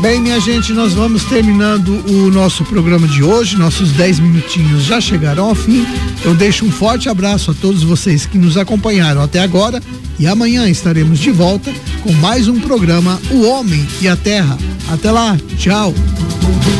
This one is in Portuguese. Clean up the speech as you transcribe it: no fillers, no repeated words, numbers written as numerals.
Bem, minha gente, nós vamos terminando o nosso programa de hoje. Nossos 10 minutinhos já chegaram ao fim. Eu deixo um forte abraço a todos vocês que nos acompanharam até agora e amanhã estaremos de volta com mais um programa O Homem e a Terra. Até lá, tchau.